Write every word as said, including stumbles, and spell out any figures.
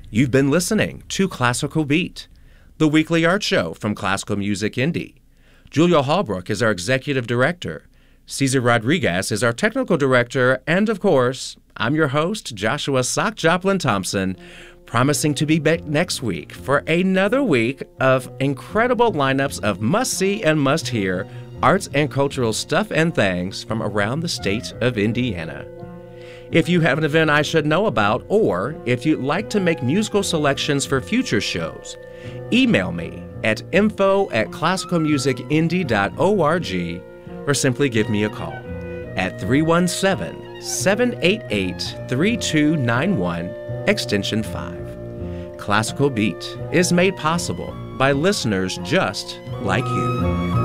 You've been listening to Classical Beat, the weekly art show from Classical Music Indie. Julia Hallbrook is our executive director. Cesar Rodriguez is our technical director. And, of course, I'm your host, Joshua Sock Joplin Thompson, promising to be back next week for another week of incredible lineups of must-see and must-hear arts and cultural stuff and things from around the state of Indiana. If you have an event I should know about, or if you'd like to make musical selections for future shows, email me at info at classical music indie dot org or simply give me a call at three one seven, seven eight eight, three two nine one, extension five. Classical Beat is made possible by listeners just like you.